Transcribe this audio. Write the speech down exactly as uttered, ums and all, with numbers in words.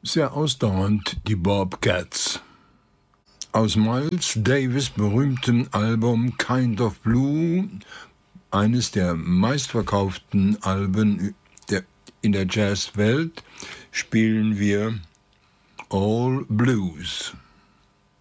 sehr ausdauernd, die Bobcats. Aus Miles Davis' berühmtem Album Kind of Blue, eines der meistverkauften Alben der, in der Jazzwelt, spielen wir All Blues.